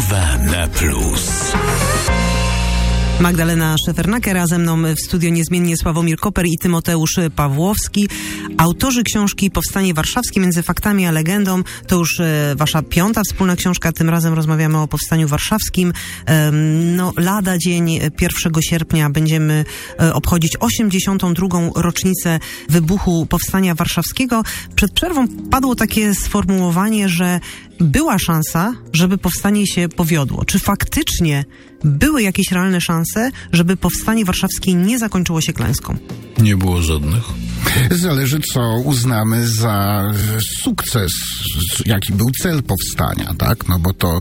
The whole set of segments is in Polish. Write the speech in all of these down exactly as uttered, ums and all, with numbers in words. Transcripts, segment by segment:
Rozmowa na plus. Magdalena Szefernaker, a ze mną w studio niezmiennie Sławomir Koper i Tymoteusz Pawłowski. Autorzy książki Powstanie Warszawskie między faktami a legendą. To już e, wasza piąta wspólna książka. Tym razem rozmawiamy o Powstaniu Warszawskim. E, no, lada dzień pierwszego sierpnia będziemy e, obchodzić osiemdziesiątą drugą rocznicę wybuchu Powstania Warszawskiego. Przed przerwą padło takie sformułowanie, że była szansa, żeby powstanie się powiodło. Czy faktycznie były jakieś realne szanse, żeby powstanie warszawskie nie zakończyło się klęską? Nie było żadnych. Zależy, co uznamy za sukces, jaki był cel powstania, tak? No bo to,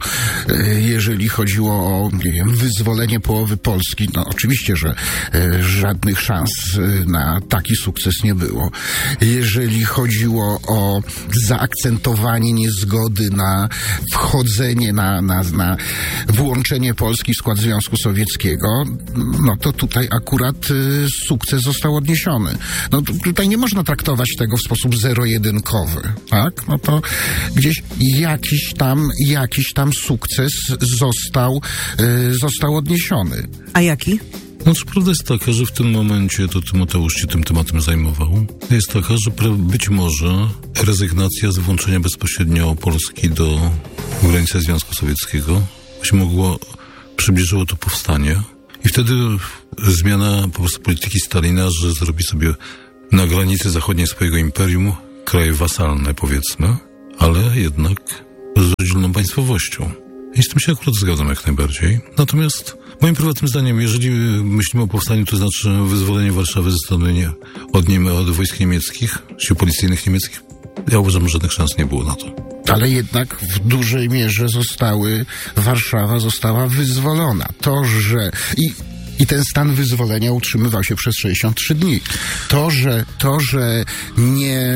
jeżeli chodziło o, nie wiem, wyzwolenie połowy Polski, no oczywiście, że żadnych szans na taki sukces nie było. Jeżeli chodziło o zaakcentowanie niezgody na wchodzenie, na, na, na włączenie Polski w skład Związku Sowieckiego, no to tutaj akurat sukces został odniesiony. No tutaj nie można traktować tego w sposób zero-jedynkowy, tak? No to gdzieś jakiś tam, jakiś tam sukces został, y, został odniesiony. A jaki? Znaczy, prawda jest taka, że w tym momencie, to Tymoteusz się tym tematem zajmował, jest taka, że być może rezygnacja z włączenia bezpośrednio Polski do granicy Związku Sowieckiego się mogło, przybliżyło to powstanie i wtedy zmiana po prostu polityki Stalina, że zrobi sobie na granicy zachodniej swojego imperium kraje wasalne, powiedzmy, ale jednak z rozdzielną państwowością. I z tym się akurat zgadzam jak najbardziej. Natomiast moim prywatnym zdaniem, jeżeli myślimy o powstaniu, to znaczy wyzwolenie Warszawy ze strony nie, od, nie, od wojsk niemieckich, sił policyjnych niemieckich, ja uważam, że żadnych szans nie było na to. Ale jednak w dużej mierze zostały, Warszawa została wyzwolona. To, że... I I ten stan wyzwolenia utrzymywał się przez sześćdziesiąt trzy dni. To, że, to, że nie,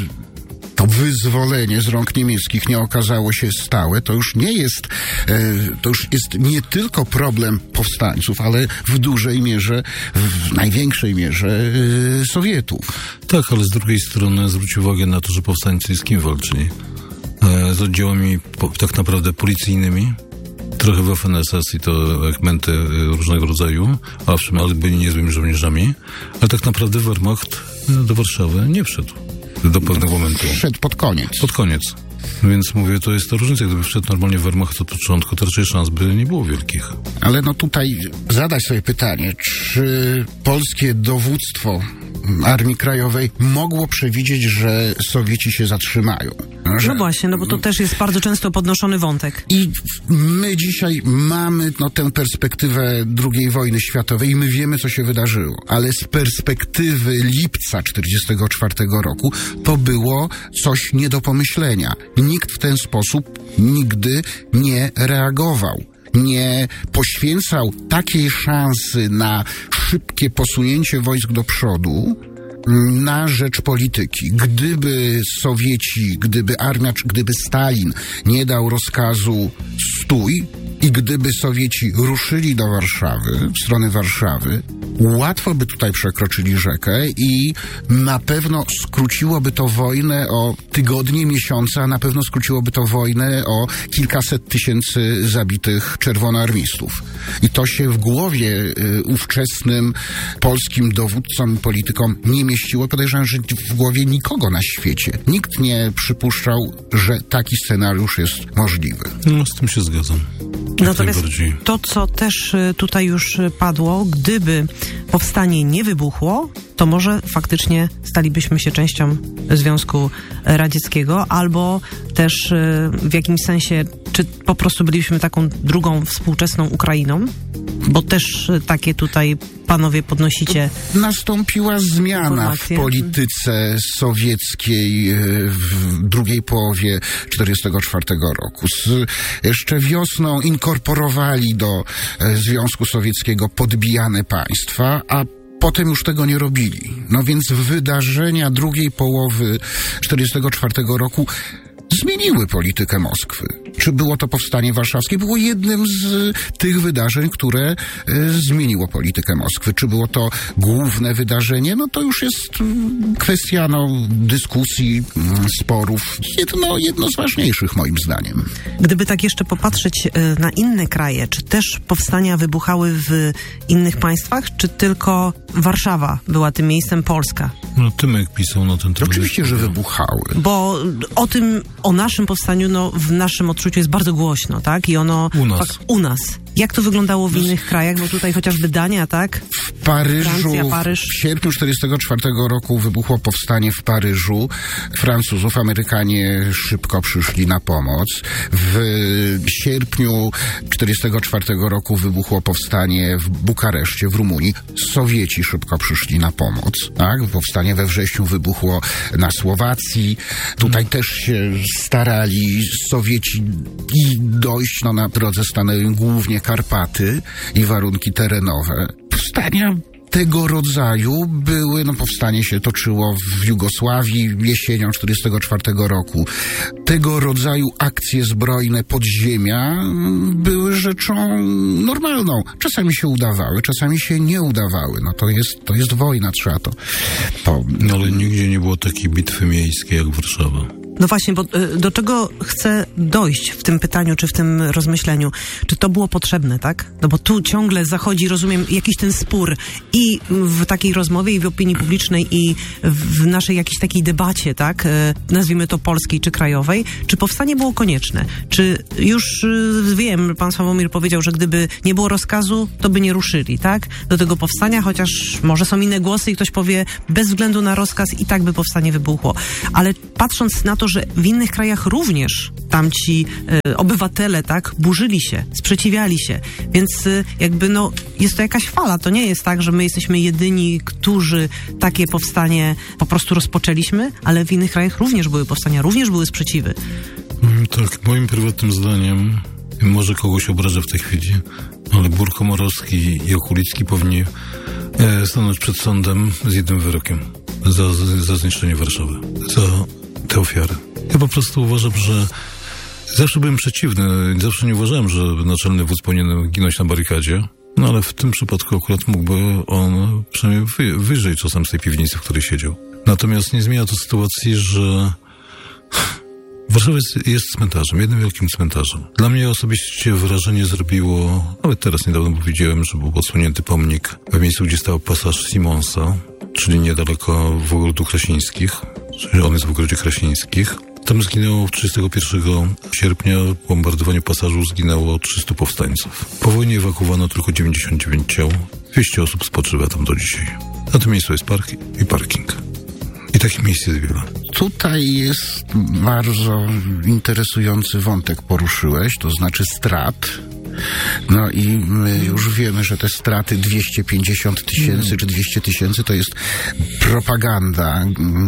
to wyzwolenie z rąk niemieckich nie okazało się stałe, to już nie jest, to już jest nie tylko problem powstańców, ale w dużej mierze, w największej mierze Sowietów. Tak, ale z drugiej strony zwróć uwagę na to, że powstańcy z kim walczyli? Z oddziałami tak naprawdę policyjnymi, trochę w F N S S i to ekmenty różnego rodzaju, owszem, ale byli niezłymi żołnierzami, ale tak naprawdę Wehrmacht do Warszawy nie wszedł do pewnego momentu. Wszedł pod koniec. Pod koniec. Więc mówię, to jest ta różnica. Gdyby wszedł normalnie Wehrmacht od początku, to raczej szans by nie było wielkich. Ale no tutaj zadać sobie pytanie, czy polskie dowództwo Armii Krajowej mogło przewidzieć, że Sowieci się zatrzymają? Że... No właśnie, no bo to też jest bardzo często podnoszony wątek. I my dzisiaj mamy no, tę perspektywę drugiej wojny światowej i my wiemy, co się wydarzyło. Ale z perspektywy lipca czterdziestego czwartego roku to było coś nie do pomyślenia. Nikt w ten sposób nigdy nie reagował. Nie poświęcał takiej szansy na szybkie posunięcie wojsk do przodu na rzecz polityki. Gdyby Sowieci, gdyby armia, gdyby Stalin nie dał rozkazu stój i gdyby Sowieci ruszyli do Warszawy, w stronę Warszawy, łatwo by tutaj przekroczyli rzekę i na pewno skróciłoby to wojnę o tygodnie, miesiące, a na pewno skróciłoby to wojnę o kilkaset tysięcy zabitych czerwonoarmistów. I to się w głowie y, ówczesnym polskim dowódcom i politykom nie mieściło. Podejrzewam, że w głowie nikogo na świecie. Nikt nie przypuszczał, że taki scenariusz jest możliwy. No, z tym się zgadzam. Natomiast to, co też tutaj już padło, gdyby powstanie nie wybuchło, to może faktycznie stalibyśmy się częścią Związku Radzieckiego, albo też w jakimś sensie, czy po prostu byliśmy taką drugą współczesną Ukrainą, bo też takie tutaj panowie podnosicie. Nastąpiła zmiana w polityce sowieckiej w drugiej połowie czterdziestego czwartego roku. Z, jeszcze wiosną inkorporowali do Związku Sowieckiego podbijane państwa, a potem już tego nie robili. No więc wydarzenia drugiej połowy czterdziestego czwartego roku zmieniły politykę Moskwy. Czy było to powstanie warszawskie? Było jednym z tych wydarzeń, które e, zmieniło politykę Moskwy. Czy było to główne wydarzenie? No to już jest m, kwestia no, dyskusji, m, sporów. Jedno, jedno z ważniejszych moim zdaniem. Gdyby tak jeszcze popatrzeć e, na inne kraje, czy też powstania wybuchały w innych państwach, czy tylko Warszawa była tym miejscem, Polska? No Tymek pisał na ten temat. Oczywiście, że wybuchały. Bo o tym, o naszym powstaniu, no w naszym odczuciu jest bardzo głośno, tak? I ono... U nas. Fak, u nas. Jak to wyglądało w innych krajach? Bo tutaj chociażby Dania, tak? W Paryżu, Francja, Paryż. w sierpniu tysiąc dziewięćset czterdziestego czwartego roku wybuchło powstanie w Paryżu. Francuzów, Amerykanie szybko przyszli na pomoc. W sierpniu tysiąc dziewięćset czterdziestego czwartego roku wybuchło powstanie w Bukareszcie, w Rumunii. Sowieci szybko przyszli na pomoc. Tak? Powstanie we wrześniu wybuchło na Słowacji. Tutaj też się starali Sowieci i dojść, no na drodze stanęły głównie Karpaty i warunki terenowe. Powstania tego rodzaju były, no powstanie się toczyło w Jugosławii jesienią tysiąc dziewięćset czterdziestego czwartego roku. Tego rodzaju akcje zbrojne podziemia były rzeczą normalną. Czasami się udawały, czasami się nie udawały. No to jest, to jest wojna, trzeba to... to... No ale nigdzie nie było takiej bitwy miejskiej jak Warszawa. No właśnie, bo y, do czego chcę dojść w tym pytaniu, czy w tym rozmyśleniu? Czy to było potrzebne, tak? No bo tu ciągle zachodzi, rozumiem, jakiś ten spór i w takiej rozmowie, i w opinii publicznej, i w naszej jakiejś takiej debacie, tak? Y, nazwijmy to polskiej czy krajowej. Czy powstanie było konieczne? Czy już y, wiem, pan Sławomir powiedział, że gdyby nie było rozkazu, to by nie ruszyli, tak? Do tego powstania, chociaż może są inne głosy i ktoś powie, bez względu na rozkaz i tak by powstanie wybuchło. Ale patrząc na to, że w innych krajach również tamci e, obywatele, tak, burzyli się, sprzeciwiali się, więc e, jakby no, jest to jakaś fala, to nie jest tak, że my jesteśmy jedyni, którzy takie powstanie po prostu rozpoczęliśmy, ale w innych krajach również były powstania, również były sprzeciwy. Tak, moim prywatnym zdaniem, może kogoś obrażę w tej chwili, ale Bur Komorowski i Okulicki powinni e, stanąć przed sądem z jednym wyrokiem za, za zniszczenie Warszawy, za te ofiary. Ja po prostu uważam, że zawsze byłem przeciwny, zawsze nie uważałem, że naczelny wódz powinien ginąć na barykadzie, no ale w tym przypadku akurat mógłby on przynajmniej wy, wyjrzeć czasem z tej piwnicy, w której siedział. Natomiast nie zmienia to sytuacji, że Warszawa jest, jest cmentarzem, jednym wielkim cmentarzem. Dla mnie osobiście wrażenie zrobiło, nawet teraz niedawno powiedziałem, że był odsłonięty pomnik w miejscu, gdzie stał pasaż Simonsa, czyli niedaleko w ogródów Krasińskich, czyli on jest w ogrodzie Krasińskich. Tam zginęło trzydziestego pierwszego sierpnia w bombardowaniu pasażu zginęło trzystu powstańców. Po wojnie ewakuowano tylko dziewięćdziesiąt dziewięć ciał. dwieście osób spoczywa tam do dzisiaj. Na tym miejscu jest park i parking. I takich miejsc jest wiele. Tutaj jest bardzo interesujący wątek poruszyłeś, to znaczy strat. No i my już wiemy, że te straty dwieście pięćdziesiąt tysięcy czy dwieście tysięcy to jest propaganda.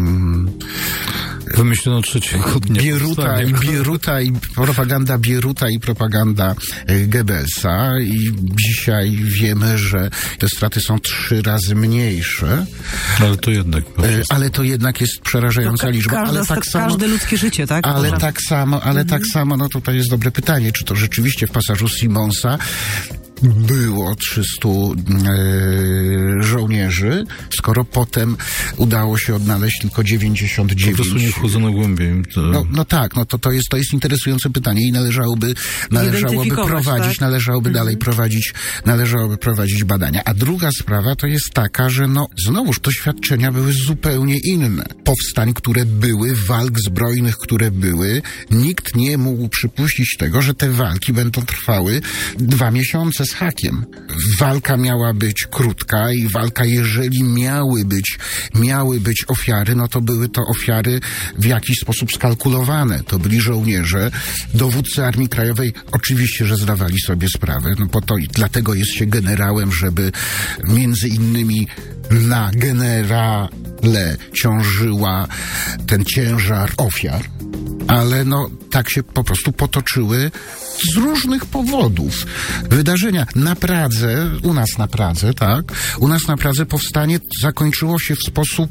Wymyślono trzeciego dnia Bieruta, i Bieruta i propaganda Bieruta i propaganda Goebbelsa i dzisiaj wiemy, że te straty są trzy razy mniejsze. Ale to jednak... Ale to jednak jest przerażająca no, liczba. Każda, ale tak samo, każde ludzkie życie, tak? Ale Dobra. tak samo, ale mhm. tak samo, no tutaj jest dobre pytanie, czy to rzeczywiście w pasażu Simonsa było trzystu e, żołnierzy, skoro potem udało się odnaleźć tylko dziewięćdziesiąt dziewięć. Po prostu nie wchodzono głębiej. To... No, no tak, no to, to, jest, to jest interesujące pytanie i należałoby, należałoby prowadzić, tak? należałoby mhm. dalej prowadzić, należałoby prowadzić badania. A druga sprawa to jest taka, że no znowuż doświadczenia były zupełnie inne. Powstań, które były, walk zbrojnych, które były, nikt nie mógł przypuścić tego, że te walki będą trwały dwa miesiące z hakiem. Walka miała być krótka i walka, jeżeli miały być, miały być ofiary, no to były to ofiary w jakiś sposób skalkulowane. To byli żołnierze. Dowódcy Armii Krajowej oczywiście, że zdawali sobie sprawę, no bo to i dlatego jest się generałem, żeby między innymi na generale ciążyła ten ciężar ofiar, ale no tak się po prostu potoczyły z różnych powodów wydarzenia. Na Pradze, u nas na Pradze, tak, u nas na Pradze powstanie zakończyło się w sposób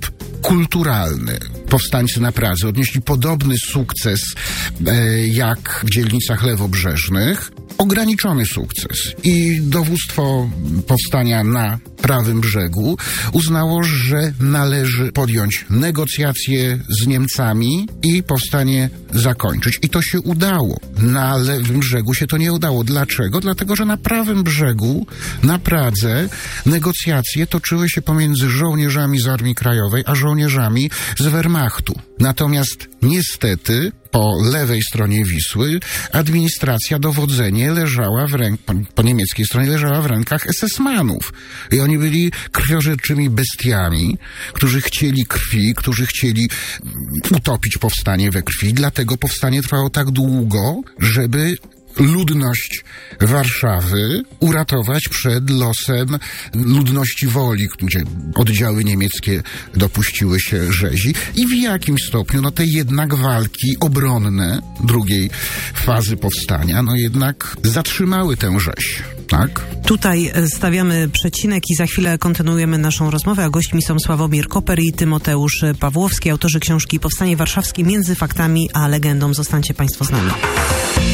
kulturalny. Powstańcy na Pradze odnieśli podobny sukces e, jak w dzielnicach lewobrzeżnych. Ograniczony sukces. I dowództwo powstania na prawym brzegu uznało, że należy podjąć negocjacje z Niemcami i powstanie zakończyć. I to się udało. Na lewym brzegu się to nie udało. Dlaczego? Dlatego, że na prawym brzegu, na Pradze, negocjacje toczyły się pomiędzy żołnierzami z Armii Krajowej, a żołnierzami z Wehrmachtu. Natomiast niestety po lewej stronie Wisły administracja, dowodzenie leżała w ręk, po, po niemieckiej stronie leżała w rękach esesmanów. I oni byli krwiożerczymi bestiami, którzy chcieli krwi, którzy chcieli utopić powstanie we krwi. Dlatego powstanie trwało tak długo, żeby ludność Warszawy uratować przed losem ludności Woli, gdzie oddziały niemieckie dopuściły się rzezi i w jakimś stopniu no te jednak walki obronne drugiej fazy powstania no jednak zatrzymały tę rzeź. Tak? Tutaj stawiamy przecinek i za chwilę kontynuujemy naszą rozmowę, a gośćmi są Sławomir Koper i Tymoteusz Pawłowski, autorzy książki Powstanie Warszawskie między faktami a legendą. Zostańcie Państwo z nami.